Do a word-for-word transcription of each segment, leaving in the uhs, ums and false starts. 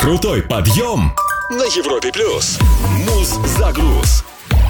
Крутой подъем на Европе плюс. Муз-загруз.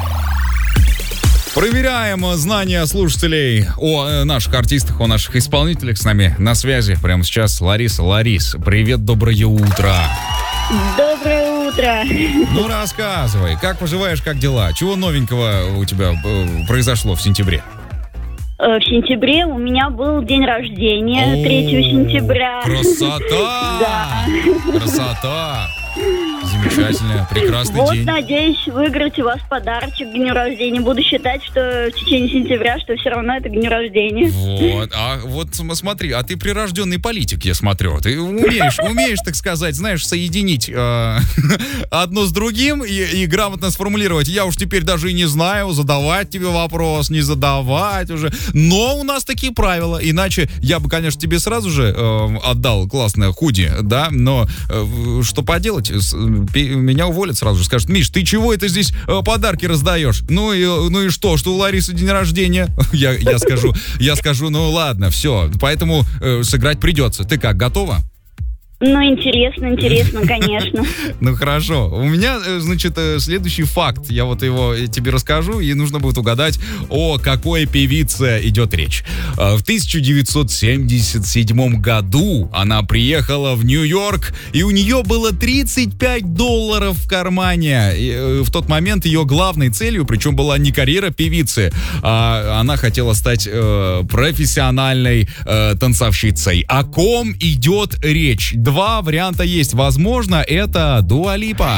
Проверяем знания слушателей о э, наших артистах, о наших исполнителях. С нами на связи прямо сейчас Лариса. Ларис, привет, доброе утро. Доброе утро. Ну, рассказывай, как поживаешь, как дела? Чего новенького у тебя э, произошло в сентябре? В сентябре у меня был день рождения, третьего сентября. Красота! Да. Красота! Замечательно, прекрасный вот, день. надеюсь выиграть у вас подарочек к дню рождения. Буду считать, что в течение сентября, что все равно это к дню рождения. Вот, а вот смотри, а ты прирожденный политик, я смотрю. Ты умеешь, умеешь, так сказать, знаешь, соединить э, одно с другим и, и грамотно сформулировать. Я уж теперь даже и не знаю, задавать тебе вопрос, не задавать уже. Но у нас такие правила. Иначе я бы, конечно, тебе сразу же э, отдал классное худи, да, но э, что поделать, с, меня уволят сразу же. Скажут: Миш, ты чего это здесь э, подарки раздаешь? Ну и, ну и что, что у Ларисы день рождения? я, я скажу, я скажу, ну ладно, все. Поэтому э, сыграть придется. Ты как, готова? Ну, интересно, интересно, конечно. Ну, хорошо. У меня, значит, следующий факт. Я вот его тебе расскажу, и нужно будет угадать, о какой певице идет речь. В тысяча девятьсот семьдесят седьмом году она приехала в Нью-Йорк, и у нее было тридцать пять долларов в кармане. И в тот момент ее главной целью, причем была не карьера певицы, а она хотела стать э, профессиональной э, танцовщицей. О ком идет речь? Два варианта есть. Возможно, это Дуа Липа.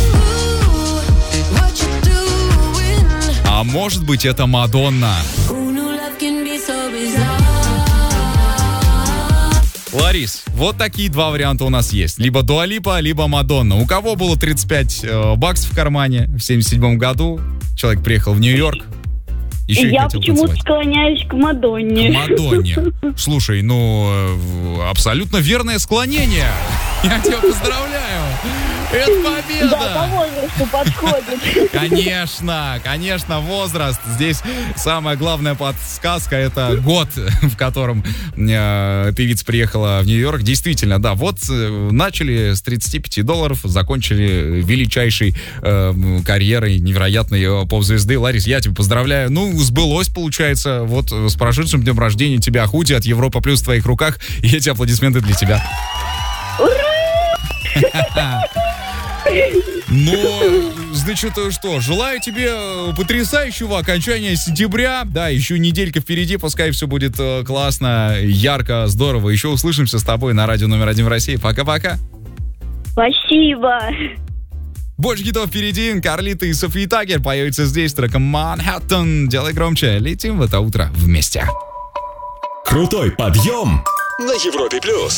А может быть, это Мадонна. Ларис, вот такие два варианта у нас есть. Либо Дуа Липа, либо Мадонна. У кого было тридцать пять э, баксов в кармане в семьдесят седьмом году? Человек приехал в Нью-Йорк. Еще я почему-то склоняюсь к Мадонне. К Мадонне. Слушай, ну, абсолютно верное склонение. Я тебя поздравляю. Это победа. Да, по возрасту подходит. Конечно, конечно, возраст. Здесь самая главная подсказка — это год, в котором э, певица приехала в Нью-Йорк. Действительно, да, вот э, начали с тридцати пяти долларов, закончили величайшей э, карьерой невероятной э, поп-звезды. Ларис, я тебя поздравляю. Ну, сбылось, получается. Вот с прошедшим днем рождения тебя худи от Европа Плюс в твоих руках. И эти аплодисменты для тебя. Ура! Ну, значит, что, желаю тебе потрясающего окончания сентября. Да, еще неделька впереди, пускай все будет э, классно, ярко, здорово. Еще услышимся с тобой на радио номер один в России. Пока-пока. Спасибо. Больше хитов впереди. Карлита и Софи Такер появятся здесь с треком «Манхэттен». Делай громче. Летим в это утро вместе. Крутой подъем на Европе плюс.